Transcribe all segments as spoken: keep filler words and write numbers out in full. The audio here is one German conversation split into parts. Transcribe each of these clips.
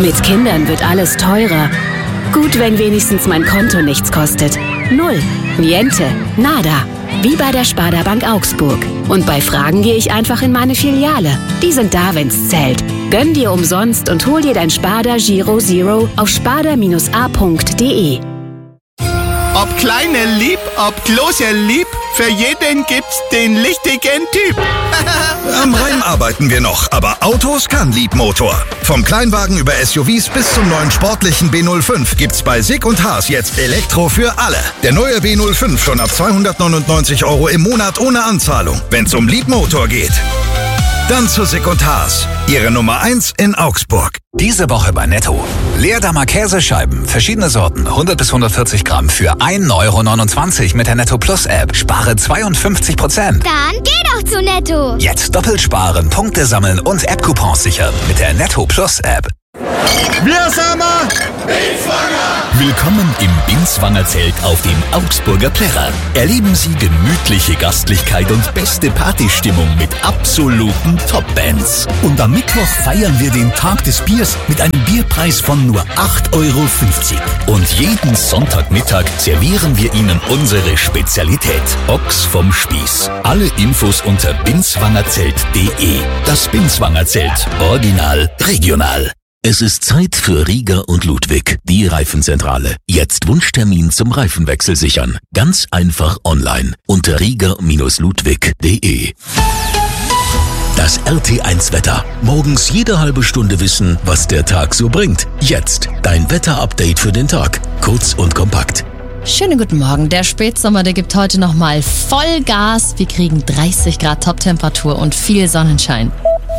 Mit Kindern wird alles teurer. Gut, wenn wenigstens mein Konto nichts kostet. Null. Niente. Nada. Wie bei der Sparda Bank Augsburg. Und bei Fragen gehe ich einfach in meine Filiale. Die sind da, wenn's zählt. Gönn dir umsonst und hol dir dein Sparda Giro Zero auf sparda Bindestrich a punkt de. Ob kleine lieb, ob große lieb, für jeden gibt's den richtigen Typ. Am Rhein arbeiten wir noch, aber Autos kann Liebmotor. Vom Kleinwagen über S U Vs bis zum neuen sportlichen B null fünf gibt's bei Sick und Haas jetzt Elektro für alle. Der neue B null fünf schon ab zweihundertneunundneunzig Euro im Monat ohne Anzahlung, wenn's um Liebmotor geht. Dann zu Sick und Haas, Ihre Nummer eins in Augsburg. Diese Woche bei Netto. Leerdammer Käsescheiben, verschiedene Sorten, hundert bis hundertvierzig Gramm für ein Euro neunundzwanzig mit der Netto Plus App. Spare zweiundfünfzig Prozent. Dann geh doch zu Netto. Jetzt doppelt sparen, Punkte sammeln und App-Coupons sichern mit der Netto Plus App. Wir sind wir. Willkommen im Binswanger Zelt auf dem Augsburger Plärrer. Erleben Sie gemütliche Gastlichkeit und beste Partystimmung mit absoluten Top-Bands. Und am Mittwoch feiern wir den Tag des Biers mit einem Bierpreis von nur acht Euro fünfzig. Und jeden Sonntagmittag servieren wir Ihnen unsere Spezialität, Ochs vom Spieß. Alle Infos unter binswangerzelt punkt de. Das Binswanger Zelt. Original, regional. Es ist Zeit für Rieger und Ludwig, die Reifenzentrale. Jetzt Wunschtermin zum Reifenwechsel sichern. Ganz einfach online unter rieger Bindestrich ludwig punkt de. Das R T eins Wetter. Morgens jede halbe Stunde wissen, was der Tag so bringt. Jetzt dein Wetterupdate für den Tag. Kurz und kompakt. Schönen guten Morgen. Der Spätsommer, der gibt heute nochmal Vollgas. Wir kriegen dreißig Grad Toptemperatur und viel Sonnenschein.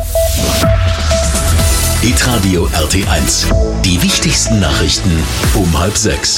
Hitradio R T eins. Die wichtigsten Nachrichten um halb sechs.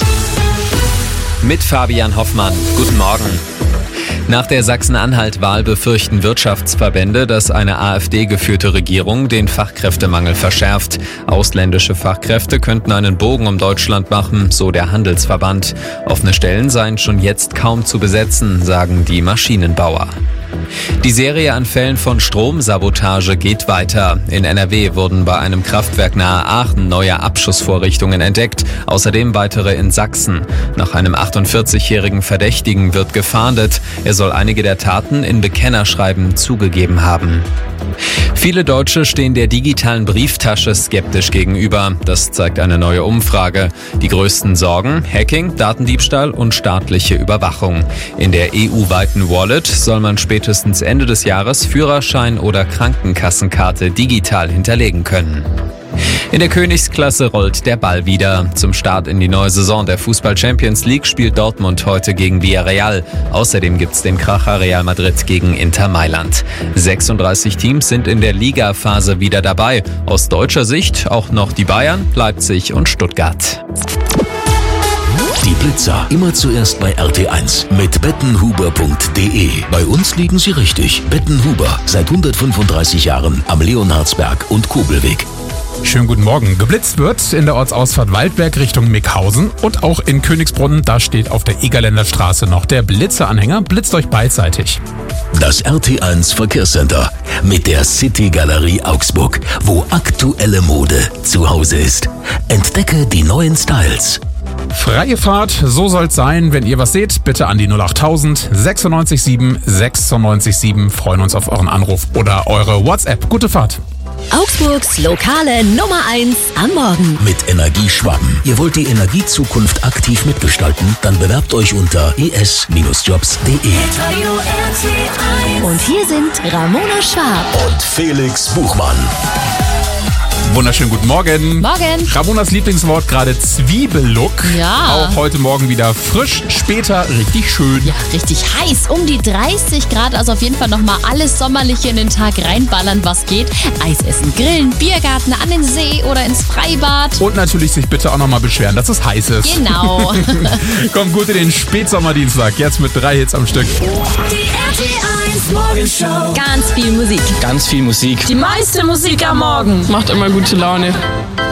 Mit Fabian Hoffmann. Guten Morgen. Nach der Sachsen-Anhalt-Wahl befürchten Wirtschaftsverbände, dass eine AfD-geführte Regierung den Fachkräftemangel verschärft. Ausländische Fachkräfte könnten einen Bogen um Deutschland machen, so der Handelsverband. Offene Stellen seien schon jetzt kaum zu besetzen, sagen die Maschinenbauer. Die Serie an Fällen von Stromsabotage geht weiter. In N R W wurden bei einem Kraftwerk nahe Aachen neue Abschussvorrichtungen entdeckt, außerdem weitere in Sachsen. Nach einem achtundvierzigjährigen Verdächtigen wird gefahndet. Er soll einige der Taten in Bekennerschreiben zugegeben haben. Viele Deutsche stehen der digitalen Brieftasche skeptisch gegenüber. Das zeigt eine neue Umfrage. Die größten Sorgen: Hacking, Datendiebstahl und staatliche Überwachung. In der E U-weiten Wallet soll man spätestens Ende des Jahres Führerschein oder Krankenkassenkarte digital hinterlegen können. In der Königsklasse rollt der Ball wieder. Zum Start in die neue Saison der Fußball-Champions League spielt Dortmund heute gegen Villarreal. Außerdem gibt's den Kracher Real Madrid gegen Inter Mailand. sechsunddreißig Teams sind in der Ligaphase wieder dabei. Aus deutscher Sicht auch noch die Bayern, Leipzig und Stuttgart. Die Blitzer immer zuerst bei R T eins mit bettenhuber punkt de. Bei uns liegen Sie richtig. Bettenhuber, seit hundertfünfunddreißig Jahren am Leonhardsberg und Kobelweg. Schönen guten Morgen. Geblitzt wird in der Ortsausfahrt Waldberg Richtung Mickhausen und auch in Königsbrunn. Da steht auf der Egerländer Straße noch der Blitzeranhänger. Blitzt euch beidseitig. Das R T eins Verkehrscenter mit der City Galerie Augsburg, wo aktuelle Mode zu Hause ist. Entdecke die neuen Styles. Freie Fahrt, so soll's sein. Wenn ihr was seht, bitte an die null achttausend sechsundneunzig sieben sechsundneunzig sieben. Freuen uns auf euren Anruf oder eure WhatsApp. Gute Fahrt. Augsburgs lokale Nummer eins am Morgen. Mit Energieschwaben. Ihr wollt die Energiezukunft aktiv mitgestalten? Dann bewerbt euch unter e s jobs punkt de. Und hier sind Ramona Schwab und Felix Buchmann. Wunderschönen guten Morgen. Morgen. Ramonas Lieblingswort gerade Zwiebellook. Ja. Auch heute Morgen wieder frisch, später richtig schön. Ja, richtig heiß. Um die dreißig Grad. Also auf jeden Fall nochmal alles Sommerliche in den Tag reinballern, was geht. Eis essen, grillen, Biergarten, an den See oder ins Freibad. Und natürlich sich bitte auch nochmal beschweren, dass es heiß ist. Genau. Kommt gut in den Spätsommerdienstag. Jetzt mit drei Hits am Stück. Die R T eins Morgenshow. Ganz viel Musik. Ganz viel Musik. Die meiste Musik am Morgen. Macht immer gute Laune.